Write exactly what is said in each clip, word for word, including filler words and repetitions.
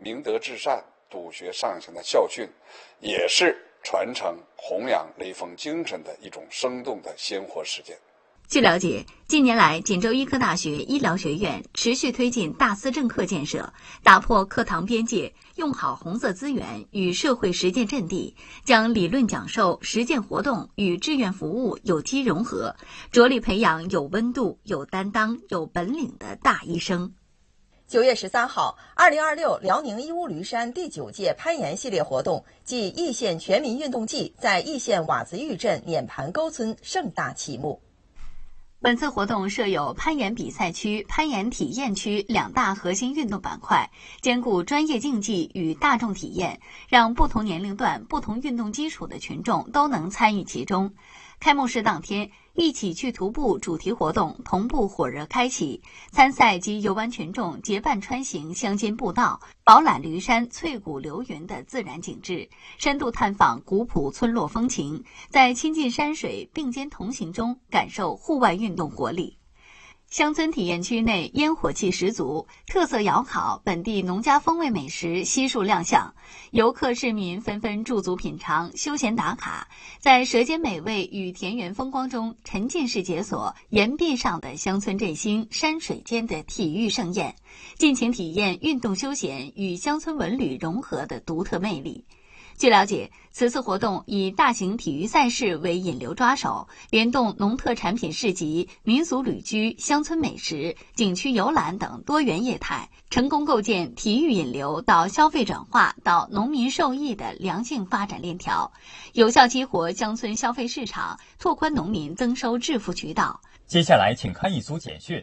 明德至善、笃学上行的校训，也是传承弘扬雷锋精神的一种生动的鲜活实践。 据了解，近年来锦州医科大学医疗学院持续推进大思政课建设，打破课堂边界，用好红色资源与社会实践阵地，将理论讲授、实践活动与志愿服务有机融合，着力培养有温度、有担当、有本领的大医生。 九月十三号，二零二六辽宁义乌驴山第九届攀岩系列活动暨易县全民运动季在易县瓦子峪镇碾盘沟村盛大启幕。 本次活动设有攀岩比赛区、攀岩体验区两大核心运动板块，兼顾专业竞技与大众体验，让不同年龄段、不同运动基础的群众都能参与其中。开幕式当天，一起去徒步主题活动同步火热开启，参赛及游玩群众结伴穿行乡间步道，饱览驴山翠谷流云的自然景致，深度探访古朴村落风情，在亲近山水并肩同行中感受户外运动活力。乡村体验区内烟火气十足，特色窑烤、本地农家风味美食悉数亮相，游客市民纷纷驻足品尝、休闲打卡，在舌尖美味与田园风光中沉浸式解锁岩壁上的乡村振兴、山水间的体育盛宴，尽情体验运动休闲与乡村文旅融合的独特魅力。据了解，此次活动以大型体育赛事为引流抓手，联动农特产品市集、民俗旅居、乡村美食、景区游览等多元业态，成功构建体育引流到消费转化到农民受益的良性发展链条，有效激活乡村消费市场，拓宽农民增收致富渠道。 接下来，请看一组简讯。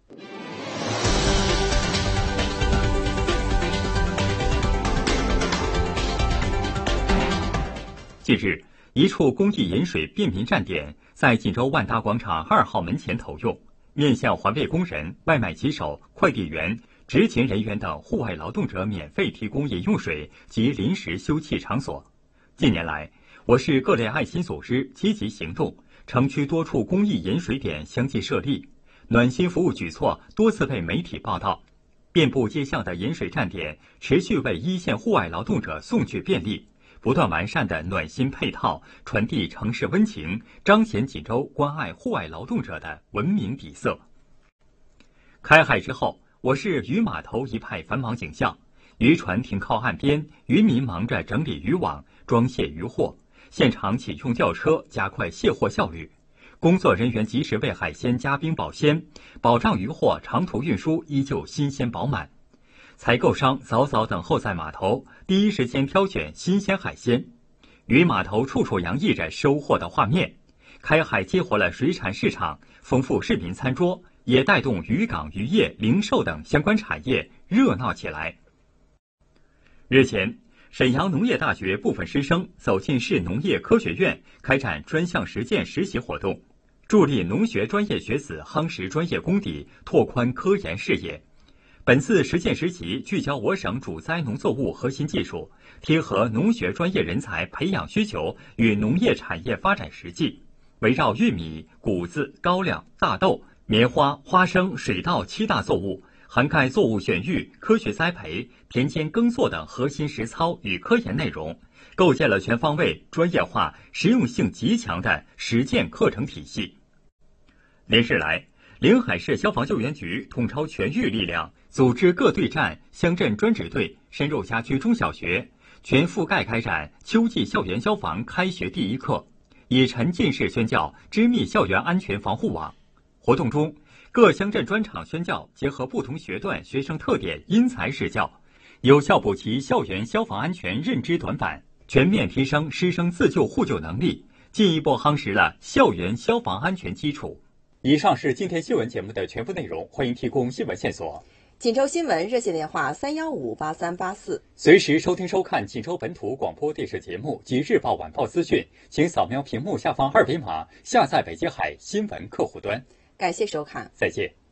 近日，一处公益饮水便民站点在锦州万达广场二号门前投用，面向环卫工人、外卖骑手、快递员、执勤人员等户外劳动者免费提供饮用水及临时休憩场所。近年来，我市各类爱心组织积极行动，城区多处公益饮水点相继设立，暖心服务举措多次被媒体报道。遍布街巷的饮水站点持续为一线户外劳动者送去便利。不断完善的暖心配套，传递城市温情，彰显锦州关爱户外劳动者的文明底色。开海之后，我市渔码头一派繁忙景象，渔船停靠岸边，渔民忙着整理渔网、装卸渔获，现场启用吊车加快卸货效率。工作人员及时为海鲜加冰保鲜，保障渔获长途运输依旧新鲜饱满。采购商早早等候在码头，第一时间挑选新鲜海鲜。渔码头处处洋溢着收获的画面，开海激活了水产市场，丰富市民餐桌，也带动渔港、渔业、零售等相关产业热闹起来。日前，沈阳农业大学部分师生走进市农业科学院，开展专项实践实习活动，助力农学专业学子夯实专业功底，拓宽科研视野。本次实践实习聚焦我省主栽农作物核心技术，贴合农学专业人才培养需求与农业产业发展实际，围绕玉米、谷子、高粱、大豆、棉花、花生、水稻七大作物，涵盖作物选育、科学栽培、田间耕作等核心实操与科研内容，构建了全方位、专业化、实用性极强的实践课程体系。连日来，临海市消防救援局统筹全域力量，组织各队站、乡镇专职队深入辖区中小学，全覆盖开展秋季校园消防开学第一课，以沉浸式宣教织密校园安全防护网。活动中，各乡镇专场宣教结合不同学段学生特点，因材施教，有效补齐校园消防安全认知短板，全面提升师生自救互救能力，进一步夯实了校园消防安全基础。以上是今天新闻节目的全部内容，欢迎提供新闻线索。 锦州新闻热线电话三幺五八三八四， 随时收听收看锦州本土广播电视节目及日报晚报资讯，请扫描屏幕下方二维码下载北京海新闻客户端。 感谢收看， 再见。